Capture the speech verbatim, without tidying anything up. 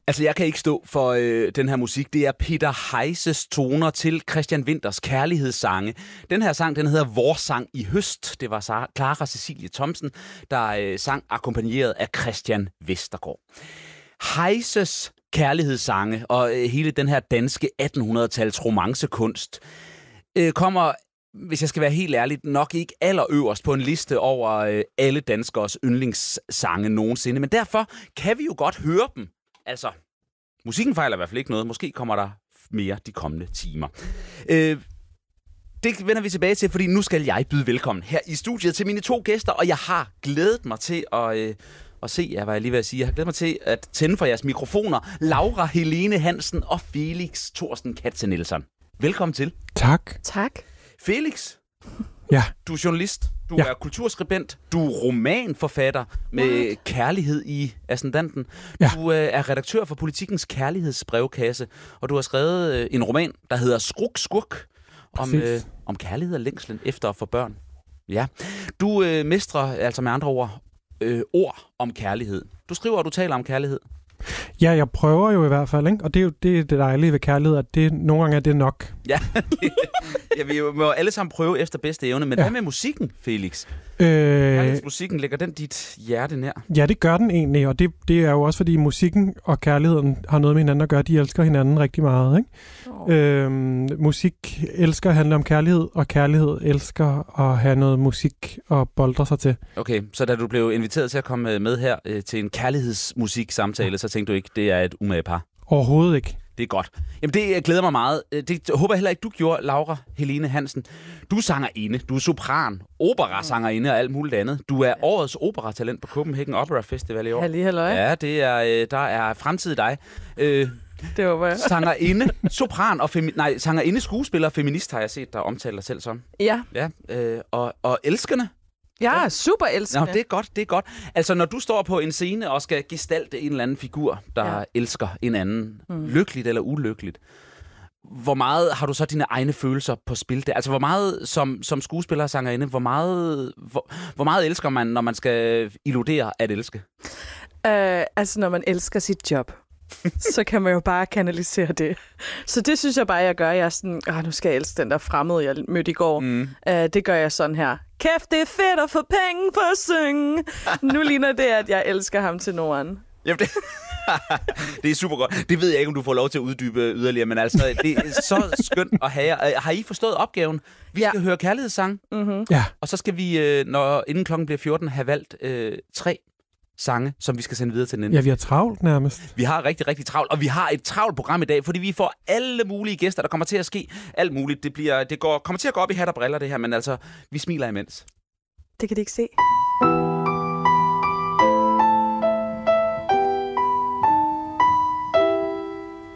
Altså, jeg kan ikke stå for øh, den her musik. Det er Peter Heises toner til Christian Winthers kærlighedssange. Den her sang, den hedder Vores sang i høst. Det var Clara Cecilie Thomsen, der øh, sang akkompagneret af Christian Vestergaard. Heises kærlighedssange og øh, hele den her danske attenhundrede-tals romancekunst øh, kommer, hvis jeg skal være helt ærlig, nok ikke allerøverst på en liste over øh, alle danskers yndlingssange nogensinde. Men derfor kan vi jo godt høre dem. Altså, musikken fejler i hvert fald ikke noget. Måske kommer der mere de kommende timer. Øh, det vender vi tilbage til, fordi nu skal jeg byde velkommen her i studiet til mine to gæster, og jeg har glædet mig til at, øh, at se, ja, hvad jeg lige vil sige. Jeg har glædet mig til at tænde for jeres mikrofoner. Laura Helene Hansen og Felix Thorsten Katze-Nielsen. Velkommen til. Tak. Tak. Felix, ja. Du er journalist, du ja. er kulturskribent, du er romanforfatter med What? kærlighed i ascendanten. Ja. Du øh, er redaktør for Politikens kærlighedsbrevkasse, og du har skrevet øh, en roman, der hedder Skruk Skurk, om, øh, om kærlighed og længslen efter at få børn. Ja. Du øh, mestrer altså med andre ord øh, ord om kærlighed. Du skriver, og du taler om kærlighed. Ja, jeg prøver jo i hvert fald, ikke? Og det er jo det, er det dejlige ved kærlighed, at det, nogle gange er det nok. Ja, ja vi må alle sammen prøve efter bedste evne. Men ja. Hvad med musikken, Felix? Øh, musikken, ligger den dit hjerte nær? Ja, det gør den egentlig, og det, det er jo også, fordi musikken og kærligheden har noget med hinanden at gøre. De elsker hinanden rigtig meget, ikke? Oh. Øh, musik elsker at handle om kærlighed, og kærlighed elsker at have noget musik og boldre sig til. Okay, så da du blev inviteret til at komme med her øh, til en kærlighedsmusik-samtale, ja. Så tænkte du ikke, det er et umage par? Overhovedet ikke. Det er godt. Jamen, det glæder mig meget. Det håber jeg heller ikke, du gjorde, Laura Helene Hansen. Du er sangerinde, du er sopran, operasangerinde og alt muligt andet. Du er årets operatalent på Copenhagen Opera Festival i år. Halli, halløj. Ja, det er, der er fremtid i dig. Øh, det håber jeg. Sangerinde, sopran og femi- nej, sangerinde, skuespiller, feminist har jeg set dig omtale dig selv som. Ja. Ja, øh, og, og elskende. Ja, ja, super elskende. Nå, det er godt, det er godt. Altså, når du står på en scene og skal gestalte en eller anden figur, der ja. elsker en anden, mm. lykkeligt eller ulykkeligt, hvor meget har du så dine egne følelser på spil? Altså, hvor meget som, som skuespiller og sangerinde, hvor meget, hvor, hvor meget elsker man, når man skal illudere at elske? Uh, altså, når man elsker sit job, så kan man jo bare kanalisere det. Så det synes jeg bare, jeg gør. Jeg er sådan, ah, nu skal jeg elske den der fremmede, jeg mødte i går. Mm. Uh, det gør jeg sådan her. Kæft, det er fedt at få penge på at synge. Nu ligner det, at jeg elsker ham til Norden. Jamen, det, det er super godt. Det ved jeg ikke, om du får lov til at uddybe yderligere, men altså, det er så skønt at have jer. Har I forstået opgaven? Vi skal ja. høre kærlighedssang, mm-hmm. ja. og så skal vi, når inden klokken bliver fjorten, have valgt øh, tre sange, som vi skal sende videre til den ende. Ja, vi har travlt nærmest. Vi har rigtig, rigtig travlt, og vi har et travlt program i dag, fordi vi får alle mulige gæster, der kommer til at ske alt muligt. Det, bliver, det går, kommer til at gå op i hat og briller, det her, men altså, vi smiler imens. Det kan de ikke se.